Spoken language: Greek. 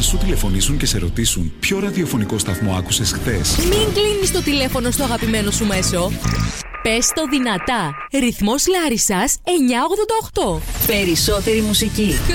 σου τηλεφωνήσουν και σε ρωτήσουν ποιο ραδιοφωνικό σταθμό άκουσες χθες? Μην κλείνεις το τηλέφωνο στο αγαπημένο σου μέσο. Πες το δυνατά. Ρυθμός Λάρισσας 988. Περισσότερη μουσική.